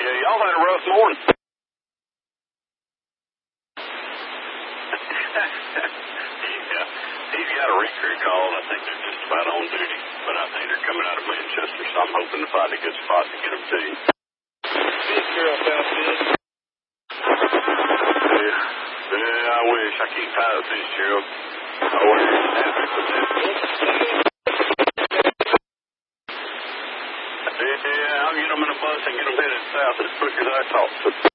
Yeah, y'all had a rough morning. He's got a recruit call, and I think they're just about on duty. But I think they're coming out of Manchester, so I'm hoping to find a good spot to get them to you. This girl sounds good. Yeah, I wish. I keep tired of this, Gerald. I wish you was happy with this. Yeah, I'll get them in a bus and get them headed south as quick as I talk to them.